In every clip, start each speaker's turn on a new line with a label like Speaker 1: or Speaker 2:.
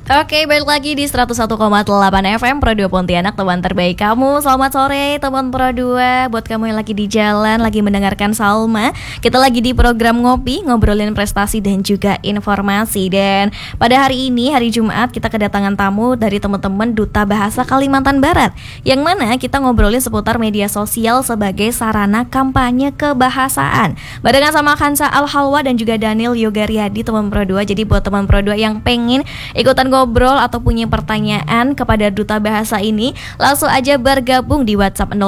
Speaker 1: Oke, balik lagi di 101,8 FM Pro 2 Pontianak, teman terbaik kamu. Selamat sore teman Pro 2. Buat kamu yang lagi di jalan, lagi mendengarkan Salma, kita lagi di program Ngopi, ngobrolin prestasi dan juga informasi. Dan pada hari ini, hari Jumat, kita kedatangan tamu dari teman-teman Duta Bahasa Kalimantan Barat, yang mana kita ngobrolin seputar media sosial sebagai sarana kampanye kebahasaan. Barengan sama Hansa Al-Halwa dan juga Daniel Yogaryadi, teman Pro 2. Jadi buat teman Pro 2 yang pengen ikutan ngobrol atau punya pertanyaan kepada Duta Bahasa ini, langsung aja bergabung di WhatsApp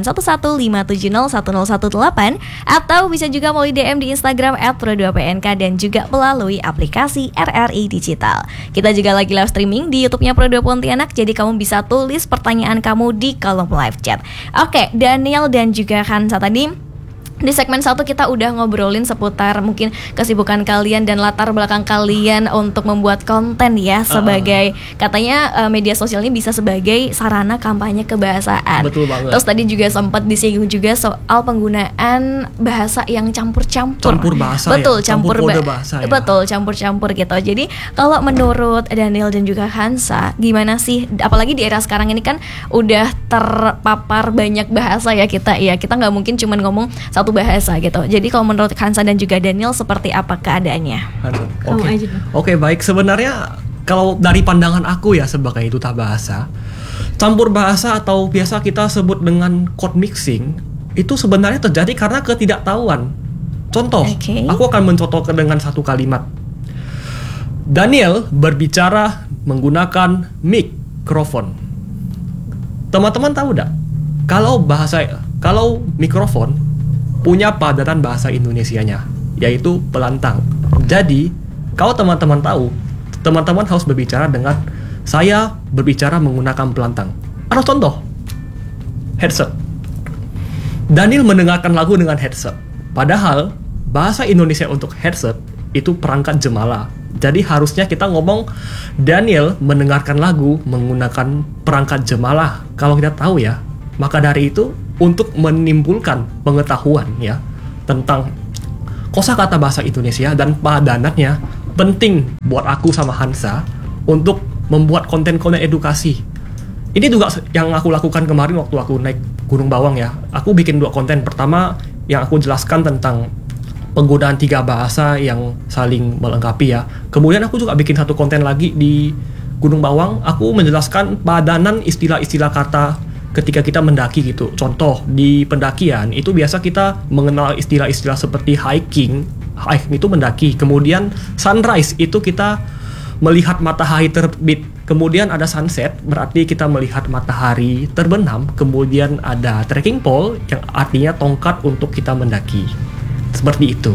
Speaker 1: 081157010118 atau bisa juga melalui DM di Instagram @pro2pnk dan juga melalui aplikasi RRI Digital. Kita juga lagi live streaming di YouTube-nya Pro 2 Pontianak, jadi kamu bisa tulis pertanyaan kamu di kolom live chat. Oke, Daniel dan juga Hansa, tadi di segmen 1 kita udah ngobrolin seputar mungkin kesibukan kalian dan latar belakang kalian untuk membuat konten ya, sebagai katanya media sosial ini bisa sebagai sarana kampanye kebahasaan.
Speaker 2: Betul banget.
Speaker 1: Terus tadi juga sempat disinggung juga soal penggunaan bahasa yang campur-campur.
Speaker 2: Campur bahasa.
Speaker 1: Betul,
Speaker 2: ya?
Speaker 1: campur
Speaker 2: bahasa ya?
Speaker 1: Betul, campur-campur gitu. Jadi kalau menurut Daniel dan juga Hansa, gimana sih, apalagi di era sekarang ini kan udah terpapar banyak bahasa ya kita nggak mungkin cuma ngomong satu bahasa gitu. Jadi kalau menurut Hansa dan juga Daniel, seperti apa keadaannya?
Speaker 2: Oke, baik. Sebenarnya kalau dari pandangan aku ya sebagai duta bahasa, campur bahasa atau biasa kita sebut dengan code mixing itu sebenarnya terjadi karena ketidaktahuan. Contoh, aku akan mencontohkan dengan satu kalimat. Daniel berbicara menggunakan mikrofon. Teman-teman tahu tidak? Kalau mikrofon punya padanan bahasa Indonesianya, yaitu pelantang. Jadi, kalau teman-teman tahu, teman-teman harus berbicara dengan saya berbicara menggunakan pelantang. Atau contoh, headset. Daniel mendengarkan lagu dengan headset. Padahal, bahasa Indonesia untuk headset itu perangkat jemala. Jadi harusnya kita ngomong Daniel mendengarkan lagu menggunakan perangkat jemala. Kalau kita tahu ya, maka dari itu untuk menimbulkan pengetahuan ya tentang kosakata bahasa Indonesia dan padanannya, penting buat aku sama Hansa untuk membuat konten-konten edukasi. Ini juga yang aku lakukan kemarin waktu aku naik Gunung Bawang ya. Aku bikin 2 konten. Pertama yang aku jelaskan tentang penggunaan 3 bahasa yang saling melengkapi ya. Kemudian aku juga bikin 1 konten lagi di Gunung Bawang. Aku menjelaskan padanan istilah-istilah kata ketika kita mendaki gitu. Contoh, di pendakian itu biasa kita mengenal istilah-istilah seperti hiking itu mendaki. Kemudian sunrise itu kita melihat matahari terbit. Kemudian ada sunset, berarti kita melihat matahari terbenam. Kemudian ada trekking pole yang artinya tongkat untuk kita mendaki. Seperti itu.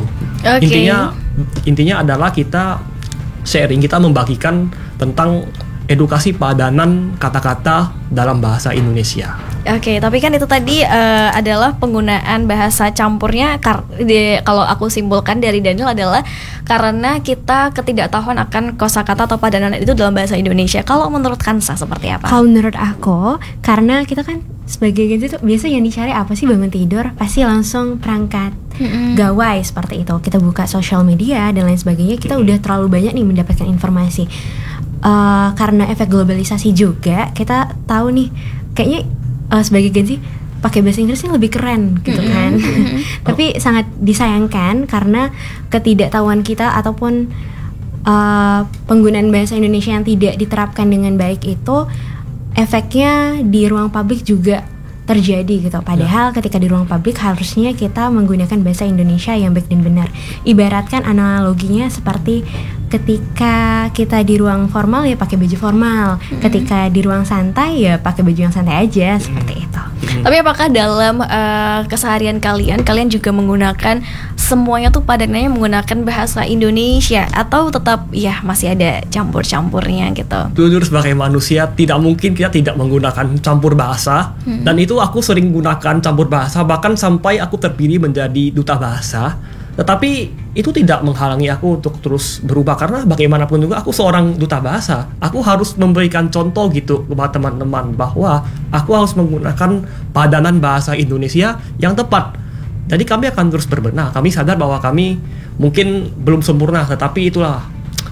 Speaker 2: Intinya adalah kita sharing, kita membagikan tentang edukasi padanan kata-kata dalam bahasa Indonesia.
Speaker 1: Oke, tapi kan itu tadi adalah penggunaan bahasa campurnya. Kalau aku simpulkan dari Daniel adalah karena kita ketidaktahuan akan kosakata atau padanan itu dalam bahasa Indonesia. Kalau menurut Hansa seperti apa?
Speaker 3: Kalau menurut aku, karena kita kan sebagai Gen Z tuh biasa yang dicari apa sih, bangun tidur pasti langsung perangkat gawai seperti itu. Kita buka sosial media dan lain sebagainya, kita udah terlalu banyak nih mendapatkan informasi. Karena efek globalisasi juga, kita tahu nih kayaknya sebagai Gen Z pakai bahasa Inggris ini lebih keren gitu kan. Tapi sangat disayangkan karena ketidaktahuan kita ataupun penggunaan bahasa Indonesia yang tidak diterapkan dengan baik itu efeknya di ruang publik juga terjadi gitu. Padahal ketika di ruang publik harusnya kita menggunakan bahasa Indonesia yang baik dan benar. Ibaratkan analoginya seperti ketika kita di ruang formal ya pakai baju formal, ketika di ruang santai ya pakai baju yang santai aja, seperti itu.
Speaker 1: Tapi apakah dalam keseharian kalian juga menggunakan semuanya tuh padanannya menggunakan bahasa Indonesia, atau tetap ya masih ada campur-campurnya gitu?
Speaker 2: Jujur sebagai manusia tidak mungkin kita tidak menggunakan campur bahasa, dan itu aku sering gunakan campur bahasa, bahkan sampai aku terpilih menjadi duta bahasa. Tetapi itu tidak menghalangi aku untuk terus berubah, karena bagaimanapun juga aku seorang duta bahasa. Aku harus memberikan contoh gitu kepada teman-teman bahwa aku harus menggunakan padanan bahasa Indonesia yang tepat. Jadi kami akan terus berbenah. Kami sadar bahwa kami mungkin belum sempurna, tetapi itulah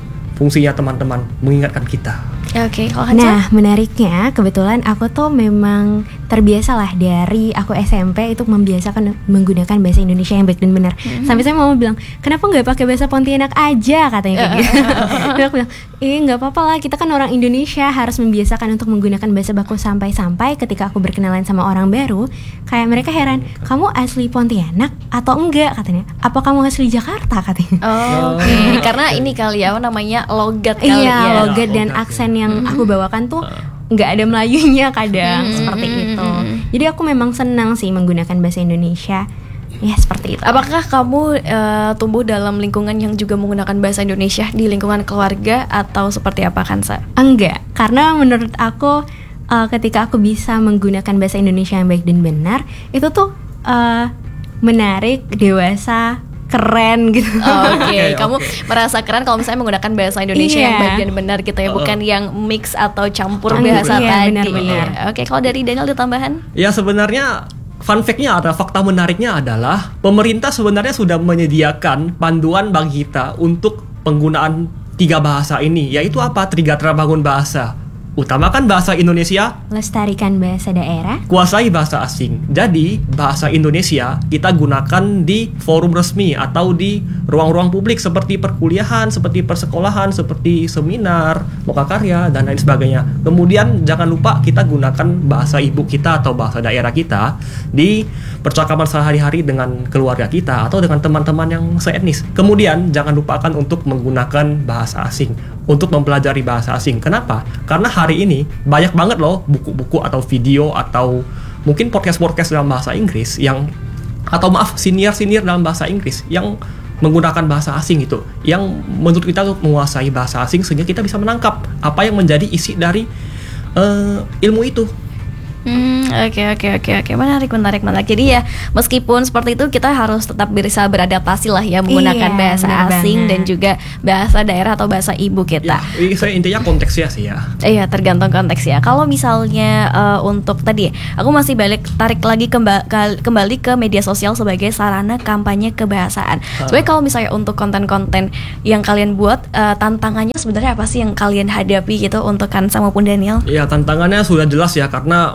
Speaker 2: fungsinya teman-teman mengingatkan kita.
Speaker 1: Oke, kalau Hansa?
Speaker 3: Nah, menariknya kebetulan aku tuh memang terbiasa lah dari aku SMP itu membiasakan menggunakan bahasa Indonesia yang baik dan benar. Sampai saya mau bilang, kenapa nggak pakai bahasa Pontianak aja, katanya kayak gitu. Dan aku bilang, nggak apa-apa lah, kita kan orang Indonesia, harus membiasakan untuk menggunakan bahasa baku sampai ketika aku berkenalan sama orang baru, kayak mereka heran, kamu asli Pontianak atau enggak, katanya. Apa kamu asli Jakarta, katanya.
Speaker 1: Oke. Karena ini kali ya namanya logat kali
Speaker 3: Iya,
Speaker 1: ya.
Speaker 3: logat dan
Speaker 2: Logat,
Speaker 3: aksen yang aku bawakan tuh nggak ada Melayunya kadang seperti itu. Jadi aku memang senang sih menggunakan bahasa Indonesia. Ya seperti itu.
Speaker 1: Apakah kamu tumbuh dalam lingkungan yang juga menggunakan bahasa Indonesia di lingkungan keluarga atau seperti apa, Kansa?
Speaker 3: Enggak, karena menurut aku ketika aku bisa menggunakan bahasa Indonesia yang baik dan benar, itu tuh menarik, dewasa, keren gitu.
Speaker 1: Oke, kamu merasa keren kalau misalnya menggunakan bahasa Indonesia yang baik dan benar gitu ya, bukan yang mix atau campur bahasa tadi.
Speaker 3: Benar-benar.
Speaker 1: Oke, kalau dari Daniel ada tambahan?
Speaker 2: Ya sebenarnya fun fact-nya adalah, fakta menariknya adalah pemerintah sebenarnya sudah menyediakan panduan bagi kita untuk penggunaan 3 bahasa ini, yaitu apa? Trigatha Bangun Bahasa. Utamakan bahasa Indonesia,
Speaker 3: Lestarikan bahasa daerah.
Speaker 2: kuasai bahasa asing. Jadi bahasa Indonesia kita gunakan di forum resmi atau di ruang-ruang publik seperti perkuliahan, seperti persekolahan, seperti seminar, lokakarya, dan lain sebagainya. Kemudian jangan lupa kita gunakan bahasa ibu kita atau bahasa daerah kita di percakapan sehari-hari dengan keluarga kita atau dengan teman-teman yang seetnis. Kemudian jangan lupakan untuk menggunakan bahasa asing untuk mempelajari bahasa asing. Kenapa? Karena hari ini banyak banget loh buku-buku atau video atau mungkin podcast-podcast dalam bahasa Inggris yang, atau maaf, senior-senior dalam bahasa Inggris yang menggunakan bahasa asing itu, yang menurut kita tuh menguasai bahasa asing sehingga kita bisa menangkap apa yang menjadi isi dari ilmu itu.
Speaker 1: Oke. Menarik. Jadi ya meskipun seperti itu kita harus tetap bisa beradaptasi lah ya menggunakan bahasa asing dan juga bahasa daerah atau bahasa ibu kita.
Speaker 2: Ya, saya intinya konteksnya sih ya.
Speaker 1: Iya, tergantung konteks ya. Kalau misalnya untuk tadi, aku masih tarik lagi kembali ke media sosial sebagai sarana kampanye kebahasaan. Sebenarnya kalau misalnya untuk konten-konten yang kalian buat, tantangannya sebenarnya apa sih yang kalian hadapi gitu untuk Kansa maupun Daniel?
Speaker 2: Ya, tantangannya sudah jelas ya, karena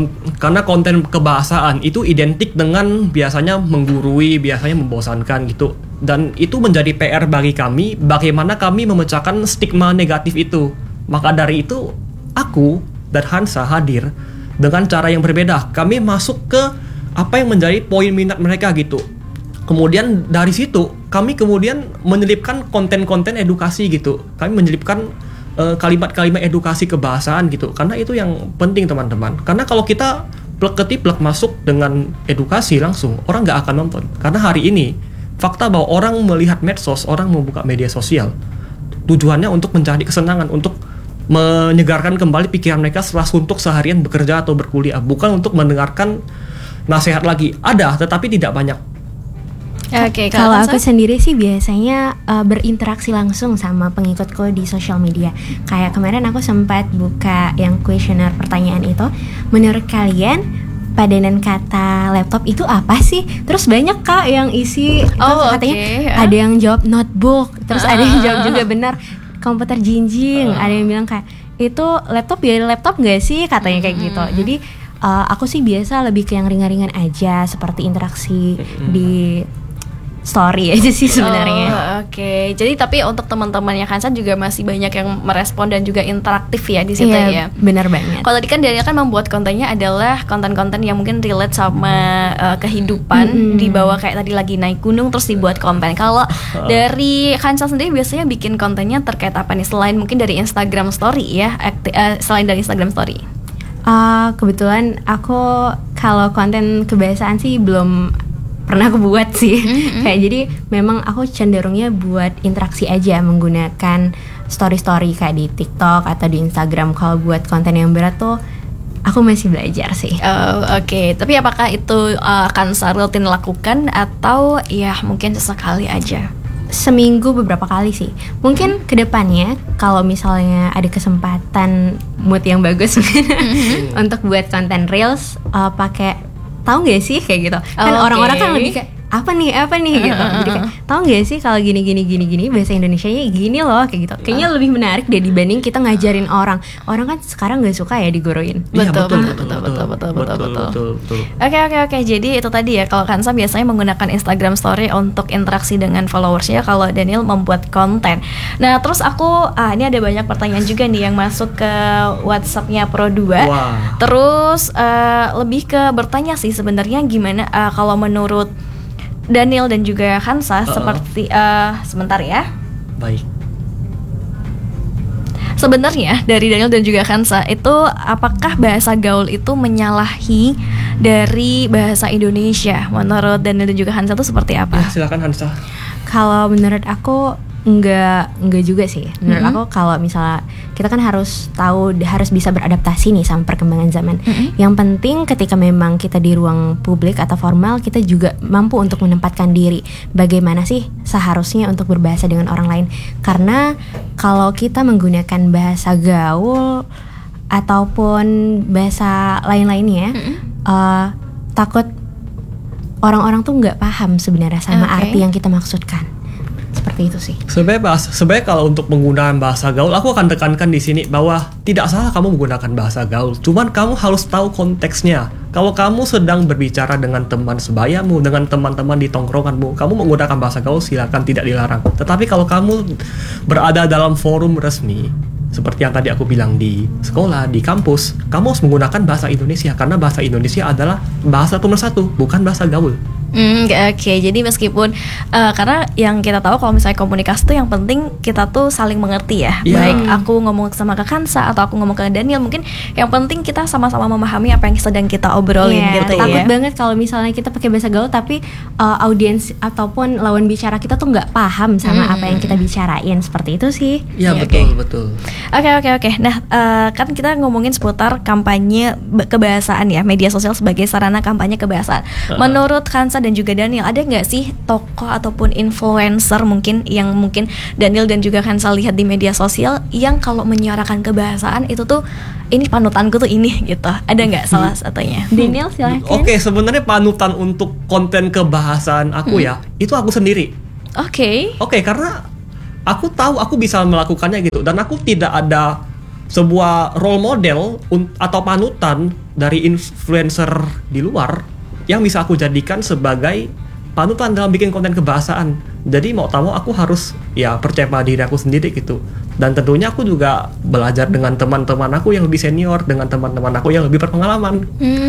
Speaker 2: konten kebahasaan itu identik dengan biasanya menggurui, biasanya membosankan gitu. Dan itu menjadi PR bagi kami, bagaimana kami memecahkan stigma negatif itu. Maka dari itu, aku dan Hansa hadir dengan cara yang berbeda. Kami masuk ke apa yang menjadi poin minat mereka gitu. Kemudian dari situ, kami kemudian menyelipkan konten-konten edukasi gitu. Kami menyelipkan kalimat-kalimat edukasi kebahasaan gitu, karena itu yang penting teman-teman. Karena kalau kita plek-ketiplek masuk dengan edukasi langsung, orang nggak akan nonton. Karena hari ini fakta bahwa orang melihat medsos, orang membuka media sosial, tujuannya untuk mencari kesenangan, untuk menyegarkan kembali pikiran mereka setelah suntuk seharian bekerja atau berkuliah, bukan untuk mendengarkan nasihat lagi. Ada, tetapi tidak banyak.
Speaker 3: Oke, kalau aku sendiri sih biasanya berinteraksi langsung sama pengikutku di sosial media. Kayak kemarin aku sempat buka yang kuesioner pertanyaan itu. Menurut kalian padanan kata laptop itu apa sih? Terus banyak Kak yang isi katanya ada yang jawab notebook, terus ada yang jawab juga benar komputer jinjing, ada yang bilang kayak itu laptop ya laptop nggak sih, katanya kayak gitu. Jadi aku sih biasa lebih ke yang ringan-ringan aja, seperti interaksi di story aja sih sebenarnya.
Speaker 1: Oke. Jadi tapi untuk teman-temannya Kansa juga masih banyak yang merespon dan juga interaktif ya di situ ya.
Speaker 3: Benar banget.
Speaker 1: Kalau tadi kan Daniel kan membuat kontennya adalah konten-konten yang mungkin relate sama kehidupan, dibawa kayak tadi lagi naik gunung terus dibuat konten. Kalau dari Kansa sendiri biasanya bikin kontennya terkait apa nih, selain mungkin dari Instagram Story ya, selain dari Instagram Story?
Speaker 3: Kebetulan aku kalau konten kebahasaan sih belum pernah aku buat sih. Kayak jadi memang aku cenderungnya buat interaksi aja menggunakan story-story kayak di TikTok atau di Instagram. Kalau buat konten yang berat tuh aku masih belajar sih.
Speaker 1: Oke. Tapi apakah itu akan rutin lakukan atau ya mungkin sesekali aja?
Speaker 3: Seminggu beberapa kali sih. Mungkin kedepannya kalau misalnya ada kesempatan mood yang bagus untuk buat konten reels, pakai, tahu nggak sih kayak gitu kan, orang-orang kan lebih kayak apa nih gitu. Jadi kayak tahu nggak sih kalau gini bahasa Indonesianya gini loh kayak gitu. Kayaknya lebih menarik deh dibanding kita ngajarin orang. Orang kan sekarang nggak suka ya digoroin.
Speaker 1: Betul. Oke. Jadi itu tadi ya, kalau Kansa biasanya menggunakan Instagram Story untuk interaksi dengan followersnya, kalau Daniel membuat konten. Nah terus aku ini ada banyak pertanyaan juga nih yang masuk ke WhatsApp-nya Pro2. Terus lebih ke bertanya sih sebenarnya gimana kalau menurut Daniel dan juga Kansa seperti sebentar ya.
Speaker 2: Baik.
Speaker 1: Sebenarnya dari Daniel dan juga Kansa itu apakah bahasa gaul itu menyalahi dari bahasa Indonesia? Menurut Daniel dan juga Kansa itu seperti apa?
Speaker 2: Ya, silakan Hansa.
Speaker 3: Kalau menurut aku enggak juga sih. Menurut aku kalau misalnya kita kan harus tahu, harus bisa beradaptasi nih sama perkembangan zaman. Yang penting ketika memang kita di ruang publik atau formal, kita juga mampu untuk menempatkan diri. Bagaimana sih seharusnya untuk berbahasa dengan orang lain? Karena kalau kita menggunakan bahasa gaul ataupun bahasa lain-lainnya, takut orang-orang tuh nggak paham sebenarnya sama arti yang kita maksudkan. Seperti itu sih.
Speaker 2: Sebenarnya kalau untuk menggunakan bahasa gaul, aku akan tekankan di sini bahwa tidak salah kamu menggunakan bahasa gaul. Cuman kamu harus tahu konteksnya. Kalau kamu sedang berbicara dengan teman sebayamu, dengan teman-teman di tongkronganmu, kamu menggunakan bahasa gaul silakan, tidak dilarang. Tetapi kalau kamu berada dalam forum resmi, seperti yang tadi aku bilang di sekolah, di kampus, kamu harus menggunakan bahasa Indonesia karena bahasa Indonesia adalah bahasa nomor satu, bukan bahasa gaul.
Speaker 1: Oke, jadi meskipun karena yang kita tahu kalau misalnya komunikasi tuh yang penting kita tuh saling mengerti ya. Baik aku ngomong sama ke Kansa atau aku ngomong ke Daniel, mungkin yang penting kita sama-sama memahami apa yang sedang kita obrolin gitu ya.
Speaker 3: Takut banget kalau misalnya kita pakai bahasa gaul tapi audiens ataupun lawan bicara kita tuh nggak paham sama apa yang kita bicarain, seperti itu sih.
Speaker 2: Iya, betul.
Speaker 1: Oke. Nah, kan kita ngomongin seputar kampanye kebahasaan ya, media sosial sebagai sarana kampanye kebahasaan. Menurut Kansa dan juga Daniel, ada nggak sih tokoh ataupun influencer mungkin yang mungkin Daniel dan juga Kansa lihat di media sosial yang kalau menyuarakan kebahasaan itu tuh ini panutanku tuh ini gitu? Ada nggak salah satunya?
Speaker 3: Daniel silakan.
Speaker 2: Oke, sebenarnya panutan untuk konten kebahasaan aku ya, itu aku sendiri. Oke, karena aku tahu aku bisa melakukannya gitu, dan aku tidak ada sebuah role model atau panutan dari influencer di luar yang bisa aku jadikan sebagai panutan dalam bikin konten kebahasaan. Jadi mau tak mau aku harus ya percaya pada diri aku sendiri gitu. Dan tentunya aku juga belajar dengan teman-teman aku yang lebih senior, dengan teman-teman aku yang lebih berpengalaman.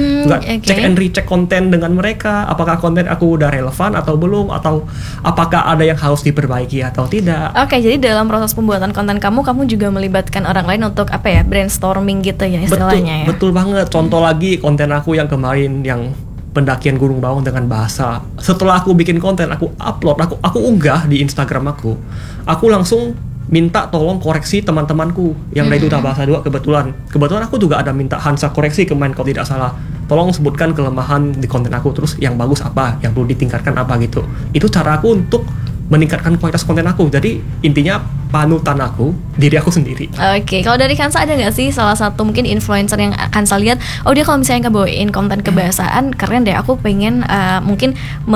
Speaker 2: Cek and recheck konten dengan mereka, apakah konten aku udah relevan atau belum, atau apakah ada yang harus diperbaiki atau tidak.
Speaker 1: Oke, jadi dalam proses pembuatan konten kamu juga melibatkan orang lain untuk brainstorming gitu ya istilahnya.
Speaker 2: Betul banget. Contoh lagi konten aku yang kemarin yang pendakian Gunung Bawang dengan bahasa. Setelah aku bikin konten, aku upload, aku unggah di Instagram aku langsung minta tolong koreksi teman-temanku yang dari Duta Bahasa 2. Kebetulan aku juga ada minta Hansa koreksi kemarin kalau tidak salah. Tolong sebutkan kelemahan di konten aku, terus yang bagus apa, yang perlu ditingkatkan apa gitu. Itu cara aku untuk meningkatkan kualitas konten aku. Jadi intinya panutan aku, diri aku sendiri.
Speaker 1: Oke, kalau dari Kansa ada nggak sih salah satu mungkin influencer yang Kansa lihat, oh dia kalau misalnya ngebawain konten kebahasaan keren deh, aku pengen mungkin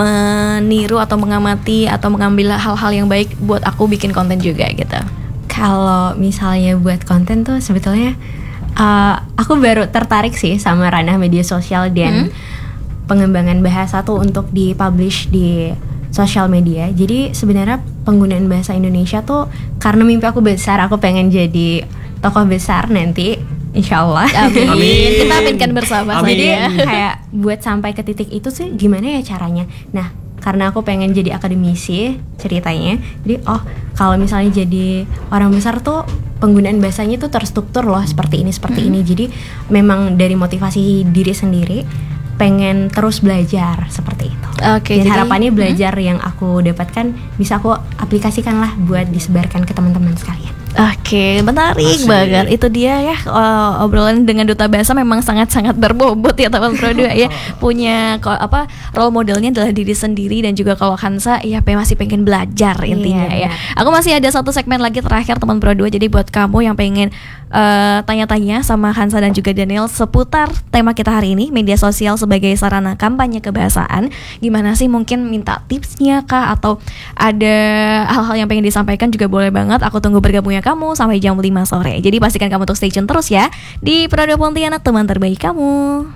Speaker 1: meniru atau mengamati atau mengambil hal-hal yang baik buat aku bikin konten juga gitu.
Speaker 3: Kalau misalnya buat konten tuh sebetulnya aku baru tertarik sih sama ranah media sosial dan pengembangan bahasa tuh untuk dipublish di sosial media. Jadi sebenarnya penggunaan bahasa Indonesia tuh karena mimpi aku besar, aku pengen jadi tokoh besar nanti, insyaallah.
Speaker 1: Amin. Kita aminkan bersama.
Speaker 3: Jadi kayak buat sampai ke titik itu sih gimana ya caranya. Nah, karena aku pengen jadi akademisi ceritanya, jadi kalau misalnya jadi orang besar tuh penggunaan bahasanya tuh terstruktur loh, seperti ini. Jadi memang dari motivasi diri sendiri pengen terus belajar seperti itu.
Speaker 1: Oke,
Speaker 3: dan harapannya belajar yang aku dapatkan bisa aku aplikasikan lah buat disebarkan ke teman-teman sekalian.
Speaker 1: Oke, menarik
Speaker 2: Asik.
Speaker 1: banget. Itu dia ya, obrolan dengan Duta Bahasa memang sangat-sangat berbobot ya teman Pro 2 ya. Punya role modelnya adalah diri sendiri, dan juga kalau Hansa ya masih pengen belajar intinya ya. Aku masih ada satu segmen lagi terakhir teman Pro 2. Jadi buat kamu yang pengen tanya-tanya sama Hansa dan juga Daniel seputar tema kita hari ini, media sosial sebagai sarana kampanye kebahasaan, gimana sih, mungkin minta tipsnya kah, atau ada hal-hal yang pengen disampaikan juga boleh banget. Aku tunggu bergabungnya kamu sampai jam 5 sore. Jadi pastikan kamu untuk stay tune terus ya di Pro 2 Pontianak, teman terbaik kamu.